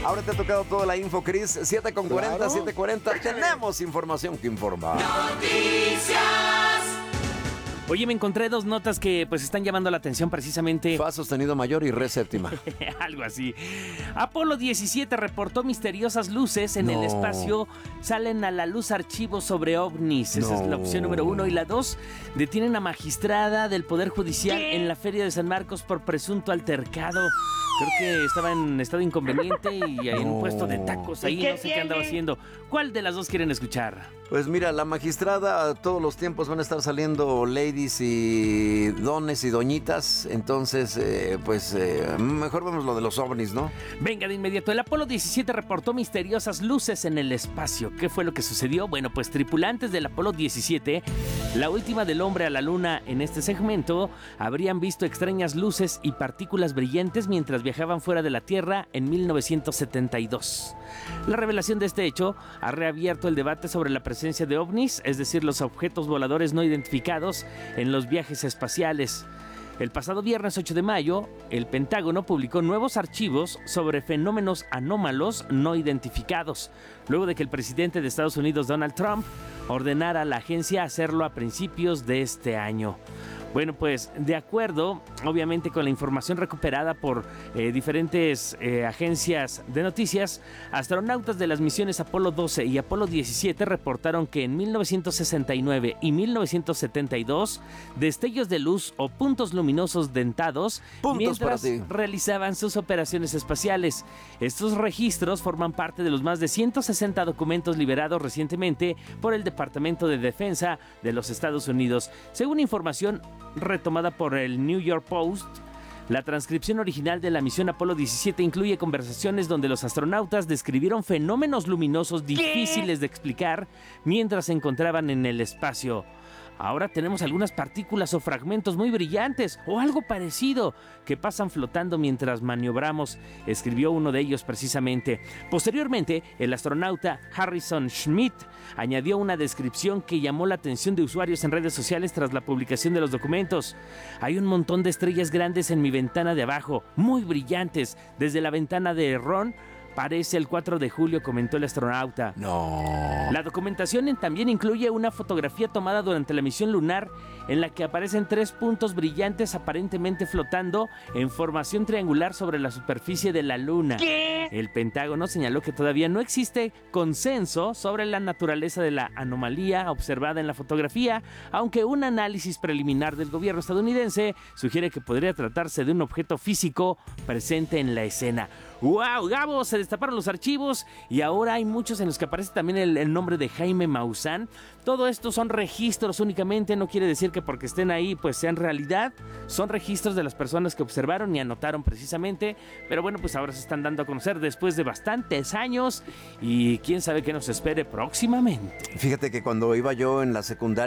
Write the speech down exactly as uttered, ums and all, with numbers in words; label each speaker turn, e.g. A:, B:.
A: Ahora te ha tocado toda la info, Chris. siete con cuarenta,
B: Claro.
A: siete cuarenta. Tenemos información que informar.
C: Noticias.
D: Oye, me encontré dos notas que pues están llamando la atención precisamente.
A: Fa sostenido mayor y re séptima.
D: Algo así. Apolo diecisiete reportó misteriosas luces en
A: No.
D: el espacio. Salen a la luz archivos sobre ovnis. Esa
A: No.
D: es la opción número uno. Y la dos, detienen a magistrada del Poder Judicial en la Feria de San Marcos por presunto altercado. Creo que estaba en estado inconveniente y en un
A: No.
D: puesto de tacos ahí, no sé qué andaba haciendo. ¿Cuál de las dos quieren escuchar?
A: Pues mira, la magistrada, todos los tiempos van a estar saliendo ladies y dones y doñitas. Entonces, eh, pues eh, mejor vemos lo de los ovnis, ¿no?
D: Venga, de inmediato. El Apolo diecisiete reportó misteriosas luces en el espacio. ¿Qué fue lo que sucedió? Bueno, pues tripulantes del Apolo diecisiete, la última del hombre a la luna en este segmento, habrían visto extrañas luces y partículas brillantes mientras viajaban fuera de la Tierra en mil novecientos setenta y dos. La revelación de este hecho ha reabierto el debate sobre la presencia de ovnis, es decir, los objetos voladores no identificados en los viajes espaciales. El pasado viernes ocho de mayo, el Pentágono publicó nuevos archivos sobre fenómenos anómalos no identificados, luego de que el presidente de Estados Unidos, Donald Trump, ordenara a la agencia hacerlo a principios de este año. Bueno, pues de acuerdo, obviamente, con la información recuperada por eh, diferentes eh, agencias de noticias, astronautas de las misiones Apolo doce y Apolo diecisiete reportaron que en mil novecientos sesenta y nueve y mil novecientos setenta y dos, destellos de luz o puntos luminosos dentados
A: Puntos para
D: mientras
A: ti.
D: realizaban sus operaciones espaciales. Estos registros forman parte de los más de ciento sesenta documentos liberados recientemente por el Departamento de Defensa de los Estados Unidos. Según información retomada por el New York Post, la transcripción original de la misión Apolo diecisiete incluye conversaciones donde los astronautas describieron fenómenos luminosos difíciles de explicar mientras se encontraban en el espacio. Ahora tenemos algunas partículas o fragmentos muy brillantes o algo parecido que pasan flotando mientras maniobramos, escribió uno de ellos precisamente. Posteriormente, el astronauta Harrison Schmitt añadió una descripción que llamó la atención de usuarios en redes sociales tras la publicación de los documentos. Hay un montón de estrellas grandes en mi ventana de abajo, muy brillantes. Desde la ventana de Ron parece el cuatro de julio, comentó el astronauta.
A: No.
D: La documentación también incluye una fotografía tomada durante la misión lunar en la que aparecen tres puntos brillantes aparentemente flotando en formación triangular sobre la superficie de la Luna. ¿Qué? El Pentágono señaló que todavía no existe consenso sobre la naturaleza de la anomalía observada en la fotografía, aunque un análisis preliminar del gobierno estadounidense sugiere que podría tratarse de un objeto físico presente en la escena. ¡Wow, Gabo! Se destaparon los archivos y ahora hay muchos en los que aparece también el, el nombre de Jaime Maussan. Todo esto son registros únicamente, no quiere decir que porque estén ahí pues sean realidad. Son registros de las personas que observaron y anotaron precisamente. Pero bueno, pues ahora se están dando a conocer después de bastantes años y quién sabe qué nos espere próximamente.
A: Fíjate que cuando iba yo en la secundaria,